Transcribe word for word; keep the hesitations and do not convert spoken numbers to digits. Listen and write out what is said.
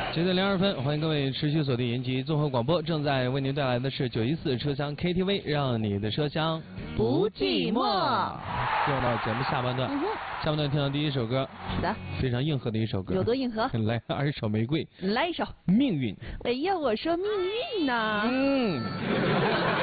九点零二分，欢迎各位持续锁定延吉综合广播，正在为您带来的是九一四车厢 K T V， 让你的车厢不寂寞。 进入到节目下半段， 嗯、 下半段听到第一首歌， 是的， 非常硬核的一首歌， 有多硬核？ 来二手玫瑰， 来一首命运。 哎呀，我说命运呐。 嗯。